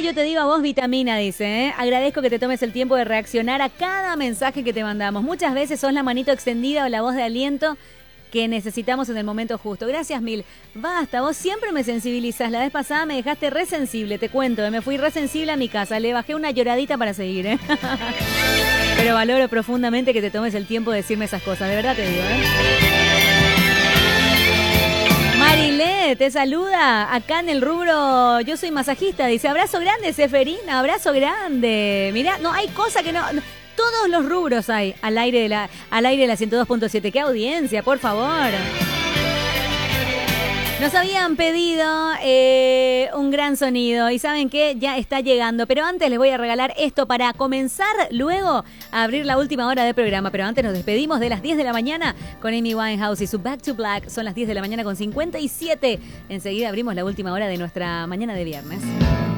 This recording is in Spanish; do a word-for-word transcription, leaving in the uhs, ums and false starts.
yo te digo a vos vitamina, dice, ¿eh? Agradezco que te tomes el tiempo de reaccionar a cada mensaje que te mandamos. Muchas veces sos la manito extendida o la voz de aliento que necesitamos en el momento justo. Gracias mil. Basta, vos siempre me sensibilizás. La vez pasada me dejaste re sensible, te cuento. ¿eh? Me fui re sensible a mi casa. Le bajé una lloradita para seguir. ¿eh? Pero valoro profundamente que te tomes el tiempo de decirme esas cosas. De verdad te digo. ¿eh? Marilé, te saluda. Acá en el rubro, yo soy masajista. Dice, abrazo grande, Seferina. Abrazo grande. Mirá, no, hay cosas que no... no todos los rubros hay al aire de la, al aire de la ciento dos punto siete. ¡Qué audiencia, por favor! Nos habían pedido eh, un gran sonido y ¿saben qué? Ya está llegando. Pero antes les voy a regalar esto para comenzar luego a abrir la última hora del programa. Pero antes nos despedimos de las diez de la mañana con Amy Winehouse y su Back to Black. Son las diez de la mañana con cincuenta y siete. Enseguida abrimos la última hora de nuestra mañana de viernes.